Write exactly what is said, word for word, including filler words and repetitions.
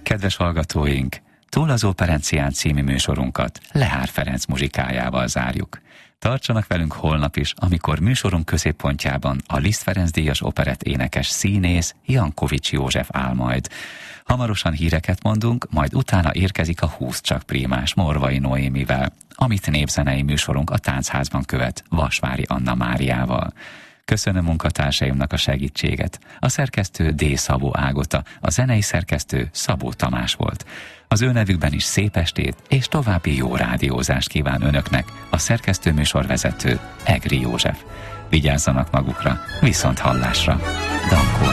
Kedves hallgatóink, Túl az Operencián című műsorunkat Lehár Ferenc muzsikájával zárjuk. Tartsanak velünk holnap is, amikor műsorunk középpontjában a Liszt Ferenc díjas operett énekes színész Jankovics József áll majd. Hamarosan híreket mondunk, majd utána érkezik a húsz csak prímás Morvai Noémivel, amit népzenei műsorunk a Táncházban követ Vasvári Anna Máriával. Köszönöm munkatársaimnak a segítséget. A szerkesztő D. Szabó Ágota, a zenei szerkesztő Szabó Tamás volt. Az ő nevükben is szép estét és további jó rádiózást kíván önöknek a szerkesztő műsorvezető Egri József. Vigyázzanak magukra, viszont hallásra. Dankó